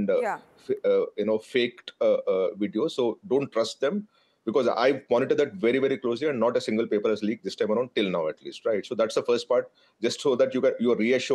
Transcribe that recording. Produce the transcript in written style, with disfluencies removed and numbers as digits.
and Yeah. faked videos. So don't trust them, because I monitor that very, very closely, and not a single paper has leaked this time around till now, at least, right? So that's the first part, just so that you are reassured